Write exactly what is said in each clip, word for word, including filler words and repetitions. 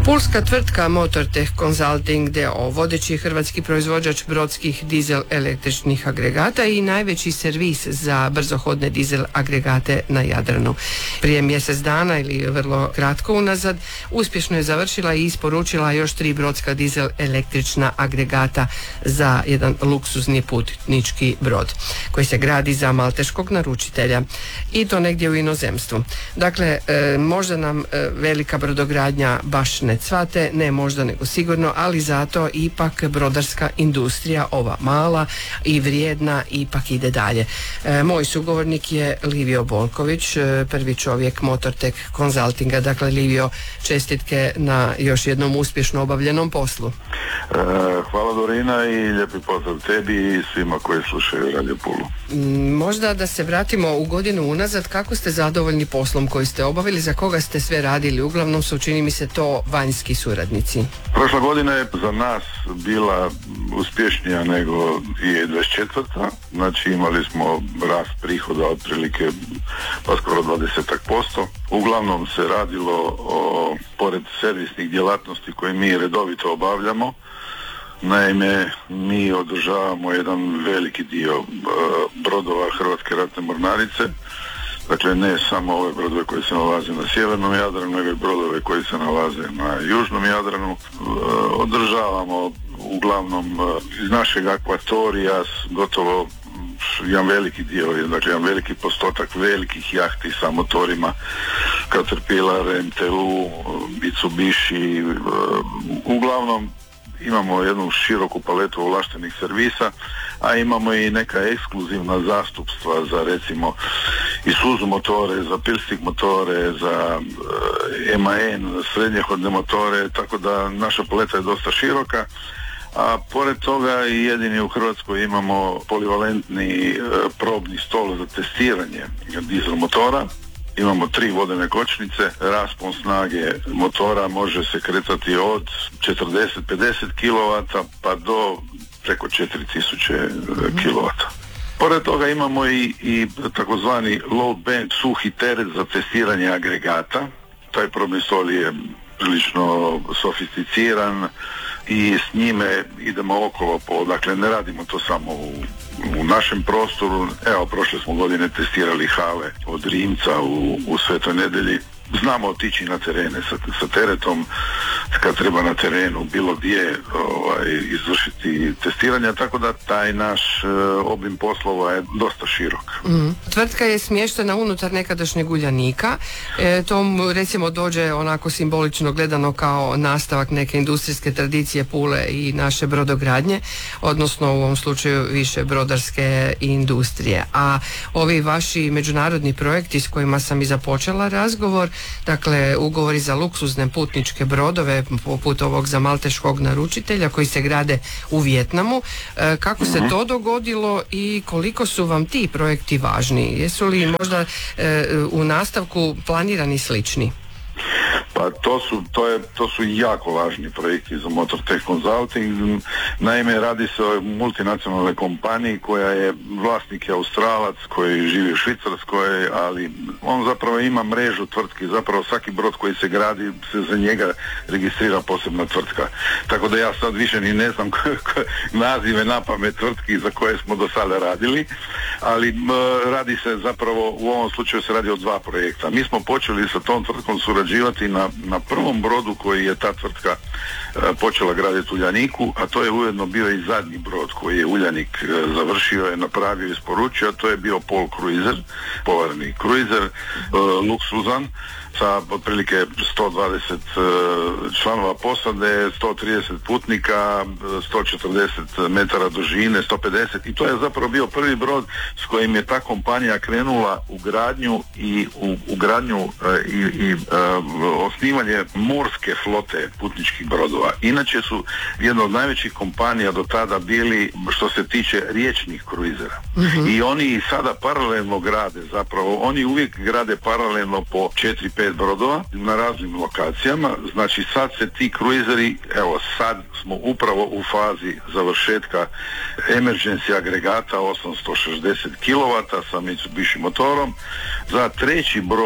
Pulska tvrtka Motortech Consulting d o o, vodeći hrvatski proizvođač brodskih dizel električnih agregata i najveći servis za brzohodne dizel agregate na Jadranu. Prije mjesec dana ili vrlo kratko unazad uspješno je završila i isporučila još tri brodska dizel električna agregata za jedan luksuzni putnički brod koji se gradi za malteškog naručitelja i to negdje u inozemstvu. Dakle, e, možda nam e, velika brodogradnja baš ne cvate, ne možda nego sigurno, ali zato ipak brodarska industrija, ova mala i vrijedna, ipak ide dalje. E, moj sugovornik je Livio Bolković, e, prvi čovjek Motortech Consultinga. Dakle, Livio, čestitke na još jednom uspješno obavljenom poslu. E, hvala Dorina i lijepi pozdrav tebi i svima koji slušaju Radio Pulu. Možda da se vratimo u godinu unazad, kako ste zadovoljni poslom koji ste obavili, za koga ste sve radili? Uglavnom su, čini mi se, to vanjski suradnici. Prošla godina je za nas bila uspješnija nego dvije tisuće dvadeset četvrta. Znači imali smo rast prihoda otprilike pa skoro dvadeset posto. Uglavnom se radilo o, pored servisnih djelatnosti koje mi redovito obavljamo, naime, mi održavamo jedan veliki dio uh, brodova Hrvatske ratne mornarice, dakle ne samo ove brodove koji se nalaze na sjevernom Jadranu, nego i brodove koji se nalaze na južnom Jadranu. Uh, održavamo uglavnom uh, iz našeg akvatorija gotovo jedan veliki dio, dakle jedan veliki postotak velikih jahti sa motorima Caterpillar, M T U, Mitsubishi, uh, uglavnom imamo jednu široku paletu ovlaštenih servisa, a imamo i neka ekskluzivna zastupstva za recimo Isuzu motore, za Pilstic motore, za uh, M A N srednjehodne motore, tako da naša paleta je dosta široka. A pored toga i jedini u Hrvatskoj imamo polivalentni uh, probni stol za testiranje dizel motora. Imamo tri vodene kočnice, raspon snage motora može se kretati od četrdeset do pedeset kilovata pa do preko četiri tisuće kilovata. Pored toga imamo i, i takozvani load bank, suhi teret za testiranje agregata. Taj probni stol je prilično sofisticiran i s njime idemo okolo po, dakle ne radimo to samo u, u našem prostoru. Evo, prošle smo godine testirali hale od Rimca u, u Svetoj Nedelji. Znamo otići na terene sa, sa teretom kad treba na terenu bilo gdje ovaj, izvršiti testiranja, tako da taj naš e, obim poslova je dosta širok. Mm. Tvrtka je smještena unutar nekadašnjeg Uljanika. E, to recimo dođe onako simbolično gledano kao nastavak neke industrijske tradicije Pule i naše brodogradnje, odnosno u ovom slučaju više brodarske industrije. A ovi vaši međunarodni projekti s kojima sam i započela razgovor, dakle ugovori za luksuzne putničke brodove poput ovog za malteškog naručitelja koji se grade u Vijetnamu, e, kako se to dogodilo i koliko su vam ti projekti važni? Jesu li možda e, u nastavku planirani slični? Pa to su, to je, to su jako važni projekti za Motortech Consulting. Naime, radi se o multinacionalnoj kompaniji koja je vlasnik je Australac koji živi u Švicarskoj, ali on zapravo ima mrežu tvrtki, zapravo svaki brod koji se gradi se za njega registrira posebna tvrtka. Tako da ja sad više ni ne znam nazive napamet tvrtki za koje smo do sada radili, ali m, radi se zapravo, u ovom slučaju se radi o dva projekta. Mi smo počeli sa tom tvrtkom surađivati na na prvom brodu koji je ta tvrtka e, počela graditi u Uljaniku, a to je ujedno bio i zadnji brod koji je Uljanik e, završio, je napravio i isporučio, a to je bio Pol Cruiser, polarni kruizer, e, luksuzan, sa otprilike sto dvadeset e, članova posade, sto trideset putnika, sto četrdeset metara dužine, sto pedeset, i to je zapravo bio prvi brod s kojim je ta kompanija krenula u gradnju i u, u gradnju e, i, i e, osnivanje morske flote putničkih brodova. Inače su jedna od najvećih kompanija do tada bili što se tiče riječnih kruizera. Mm-hmm. I oni i sada paralelno grade, zapravo oni uvijek grade paralelno po četiri pet brodova na raznim lokacijama. Znači sad se ti kruizeri, evo sad smo upravo u fazi završetka emergency agregata osamsto šezdeset kilovata sa Mitsubishi motorom. Za treći brod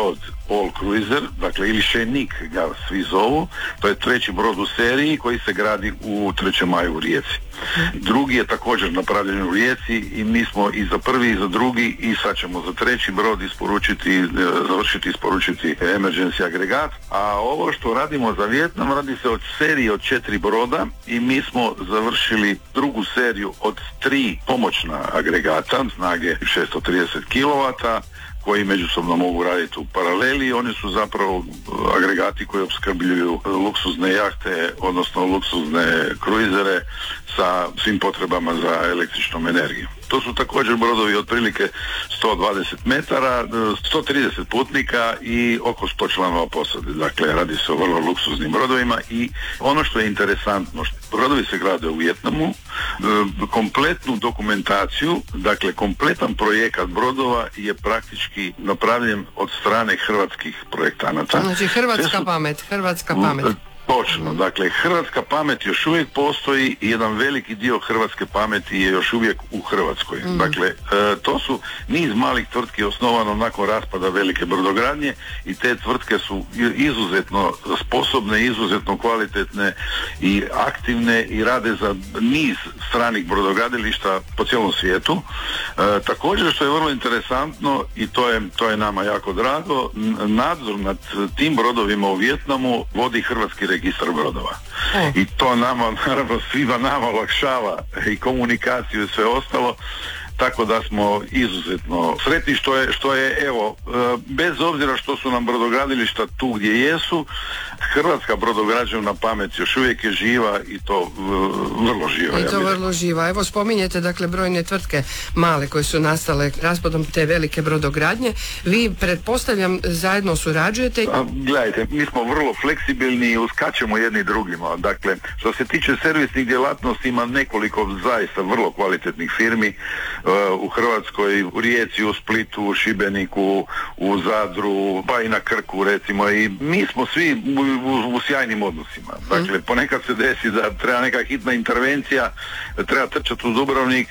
All Cruiser, dakle ili Šenik ga svi zovu. To je treći brod u seriji koji se gradi u Trećem maju u Rijeci. Drugi je također napravljen u Rijeci i mi smo i za prvi i za drugi i sad ćemo za treći brod isporučiti, završiti isporučiti emergency agregat. A ovo što radimo za Vijetnam, radi se o seriji od četiri broda i mi smo završili drugu seriju od tri pomoćna agregata snage šesto trideset kilovata koji međusobno mogu raditi u paraleli. Oni su zapravo agregati koji opskrbljuju luksuzne jahte, odnosno luksuzne kruizere sa svim potrebama za električnom energijom. To su također brodovi otprilike sto dvadeset metara, sto trideset putnika i oko sto članova posade. Dakle, radi se o vrlo luksuznim brodovima i ono što je interesantno, brodovi se grade u Vijetnamu, kompletnu dokumentaciju, dakle kompletan projekat brodova je praktički napravljen od strane hrvatskih projektanata. Znači hrvatska su... pamet, hrvatska pamet. Točno, dakle hrvatska pamet još uvijek postoji i jedan veliki dio hrvatske pameti je još uvijek u Hrvatskoj. Mm. Dakle, e, to su niz malih tvrtki osnovano nakon raspada velike brodogradnje i te tvrtke su izuzetno sposobne, izuzetno kvalitetne i aktivne i rade za niz stranih brodogradilišta po cijelom svijetu. E, također što je vrlo interesantno i to je, to je nama jako drago, nadzor nad tim brodovima u Vijetnamu vodi hrvatski registar brodova. E. I to nama, naravno, svima nama olakšava i komunikaciju i sve ostalo, tako da smo izuzetno sretni što je, što je evo, bez obzira što su nam brodogradilišta tu gdje jesu, hrvatska brodograđevna pamet još uvijek je živa i to vrlo živa. I to ja vrlo živa. Evo spominjete dakle brojne tvrtke male koje su nastale raspadom te velike brodogradnje. Vi pretpostavljam zajedno surađujete? A, gledajte, mi smo vrlo fleksibilni i uskačemo jedni drugima. Dakle, što se tiče servisnih djelatnosti ima nekoliko zaista vrlo kvalitetnih firmi u Hrvatskoj, u Rijeci, u Splitu, u Šibeniku, u Zadru, pa i na Krku recimo i mi smo svi u, u, u sjajnim odnosima. Dakle, ponekad se desi da treba neka hitna intervencija, treba trčati u Dubrovnik,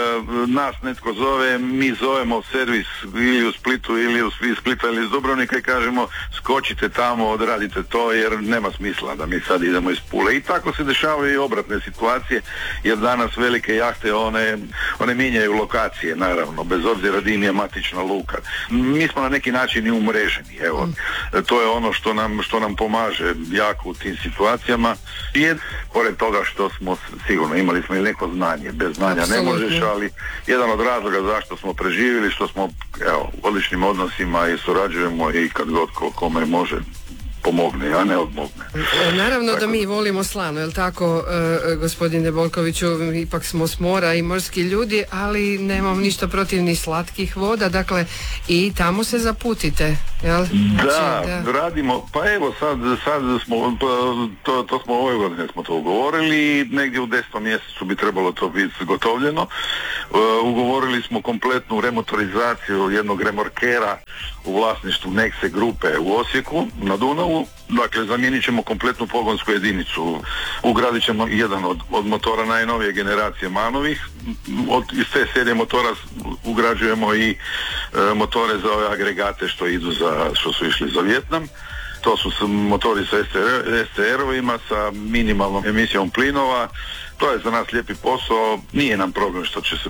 nas netko zove, mi zovemo servis ili u Splitu ili u Splita ili iz Dubrovnika i kažemo skočite tamo, odradite to jer nema smisla da mi sad idemo iz Pule. I tako se dešavaju i obratne situacije jer danas velike jahte one, one mijenjaju lokacije, naravno, bez obzira di im je matična luka. Mi smo na neki način i umreženi, evo. To je ono što nam, što nam pomaže jako u tim situacijama. I pored toga što smo sigurno imali smo i neko znanje, bez znanja Absolutno. Ne možeš, ali jedan od razloga zašto smo preživjeli, što smo evo, u odličnim odnosima i surađujemo i kad god ko, kome može pomogne, a ne odmogne. Naravno tako. Da mi volimo slano, jel tako, e, gospodine Bolkoviću, ipak smo s mora i morski ljudi, ali nemam ništa protiv ni slatkih voda, dakle i tamo se zaputite, jel? Da, znači, da. radimo, pa evo sad, sad smo, to, to smo ove godine smo to ugovorili, negdje u desetom mjesecu bi trebalo to biti gotovljeno. Uh, ugovorili smo kompletnu remotorizaciju jednog remorkera u vlasništvu Nexe grupe u Osijeku na Dunavu. Dakle, zamijenit ćemo kompletnu pogonsku jedinicu. Ugradit ćemo jedan od, od motora najnovije generacije Manovih. Od, iz te serije motora ugrađujemo i e, motore za ove agregate što idu za, što su išli za Vijetnam. To su motori sa S T R-ovima, sa minimalnom emisijom plinova. To je za nas lijepi posao, nije nam problem što će se